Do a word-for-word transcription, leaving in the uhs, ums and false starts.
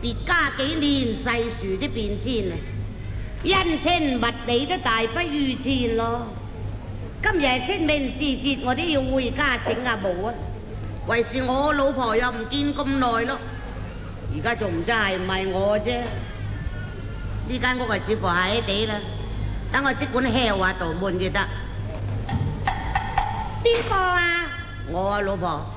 疊加幾年世事的變遷啊，人情物理都大不如前咯。今日係清明時節，我都要回家醒下步啊。為是我老婆又唔見咁耐咯，而家仲唔知係唔係我啫？呢間屋係似乎係地啦，等我即管敲下道門就得。邊個啊？我啊，老婆。